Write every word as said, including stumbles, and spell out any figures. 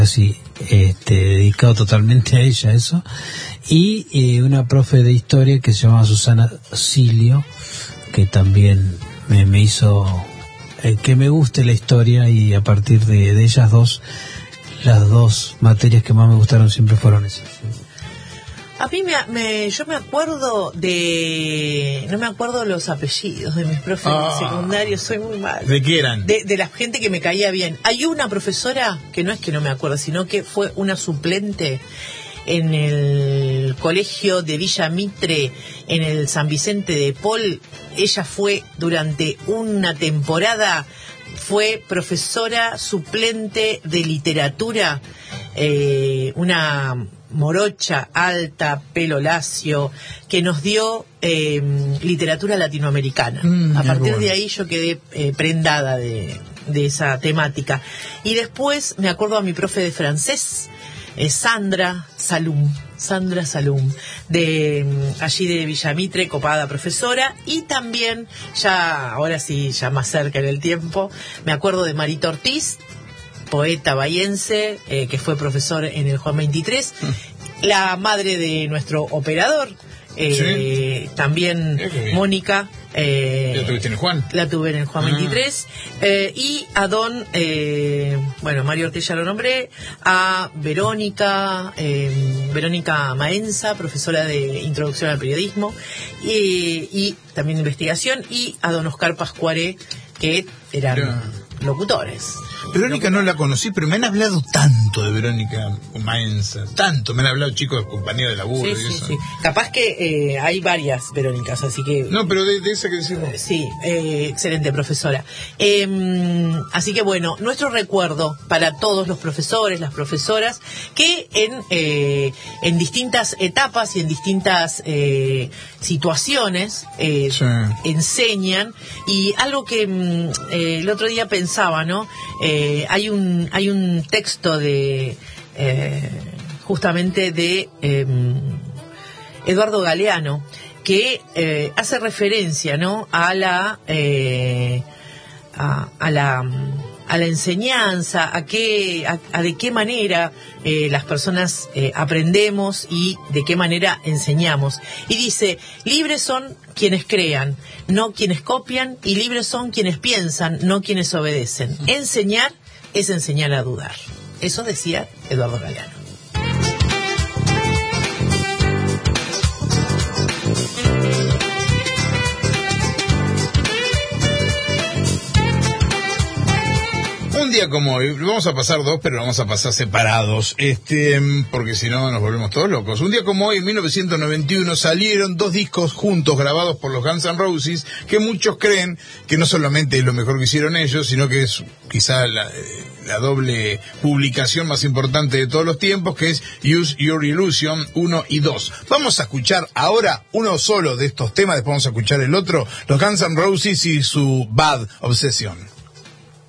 Así, este, dedicado totalmente a ella, eso. Y eh, una profe de historia que se llama Susana Silio, que también me, me hizo eh, que me guste la historia, y a partir de, de ellas dos, las dos materias que más me gustaron siempre fueron esas. A mí me, me yo me acuerdo de no me acuerdo los apellidos de mis profes oh, secundarios, soy muy mal. ¿De qué eran? De, de la gente que me caía bien. Hay una profesora que no es que no me acuerdo, sino que fue una suplente en el colegio de Villa Mitre, en el San Vicente de Paul. Ella fue durante una temporada, fue profesora suplente de literatura, eh, una morocha, alta, pelo lacio, que nos dio eh, literatura latinoamericana. Mm, a partir bueno. de ahí yo quedé eh, prendada de, de esa temática. Y después me acuerdo a mi profe de francés, eh, Sandra Salum, Sandra Salum, de allí de Villamitre, copada profesora. Y también, ya ahora sí, ya más cerca en el tiempo, me acuerdo de Marita Ortiz, poeta bahiense, eh, que fue profesor en el Juan veintitrés, mm. la madre de nuestro operador, eh, sí. también sí, Mónica, eh, ¿la tuviste en el Juan? La tuve en el Juan ah. veintitrés, eh, y a don, eh, bueno, Mario Ortiz ya lo nombré, a Verónica, eh, Verónica Maenza, profesora de Introducción al Periodismo, y, y también investigación, y a don Oscar Pascuaré, que eran Pero... locutores. Verónica no la conocí, pero me han hablado tanto de Verónica Maenza, tanto, me han hablado chicos, compañeros de laburo sí, y sí, eso. Sí. Capaz que eh, hay varias Verónicas, así que... No, pero de, de esa que decimos. Eh, sí, eh, excelente profesora. Eh, así que bueno, nuestro recuerdo para todos los profesores, las profesoras, que en, eh, en distintas etapas y en distintas eh, situaciones eh, sí. enseñan, y algo que eh, el otro día pensaba, ¿no? Eh, hay un hay un texto de eh, justamente de eh, Eduardo Galeano que eh, hace referencia, ¿no? a la eh, a, a la a la enseñanza, a qué a, a de qué manera eh, las personas eh, aprendemos y de qué manera enseñamos. Y dice: libres son quienes crean, no quienes copian, y libres son quienes piensan, no quienes obedecen. Enseñar es enseñar a dudar. Eso decía Eduardo Galeano. Un día como hoy, vamos a pasar dos, pero vamos a pasar separados, este, porque si no nos volvemos todos locos. Un día como hoy, en mil novecientos noventa y uno, salieron dos discos juntos grabados por los Guns N' Roses, que muchos creen que no solamente es lo mejor que hicieron ellos, sino que es quizá la, la doble publicación más importante de todos los tiempos, que es Use Your Illusion uno y dos. Vamos a escuchar ahora uno solo de estos temas, después vamos a escuchar el otro, los Guns N' Roses y su Bad Obsession.